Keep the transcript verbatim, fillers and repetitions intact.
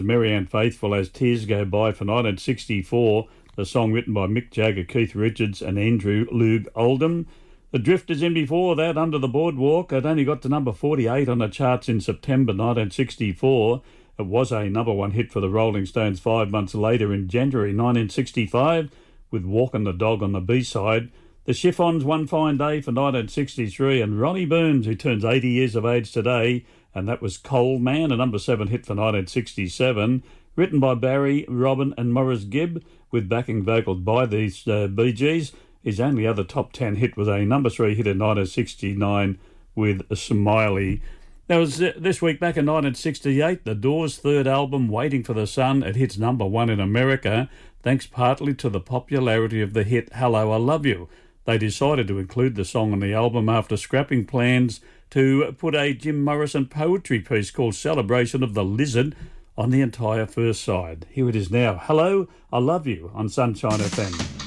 Marianne Faithfull as Tears Go By for nineteen sixty-four, the song written by Mick Jagger, Keith Richards and Andrew Loog Oldham. The Drifters in before that, Under the Boardwalk. It only got to number forty-eight on the charts in September nineteen sixty-four. It was a number one hit for the Rolling Stones five months later in January nineteen sixty-five with Walkin' the Dog on the B-side. The Chiffons, One Fine Day for nineteen sixty-three, and Ronnie Burns, who turns eighty years of age today, and that was Coal Man, a number seven hit for nineteen sixty-seven, written by Barry, Robin and Maurice Gibb, with backing vocals by these uh, Bee Gees. His only other top ten hit was a number three hit in nineteen sixty-nine with Smiley. Now, was uh, this week back in nineteen sixty-eight, the Doors' third album, Waiting for the Sun, it hits number one in America, thanks partly to the popularity of the hit Hello, I Love You. They decided to include the song on the album after scrapping plans to put a Jim Morrison poetry piece called Celebration of the Lizard on the entire first side. Here it is now, Hello, I Love You on Sunshine F M.